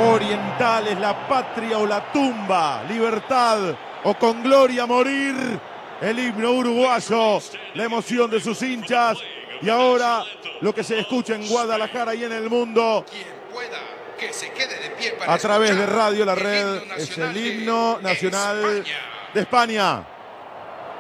Orientales, la patria o la tumba, libertad o con gloria morir. El himno uruguayo, la emoción de sus hinchas y ahora lo que se escucha en Guadalajara y en el mundo. Que se quede de pie para a través de Radio La Red, es el himno nacional de España.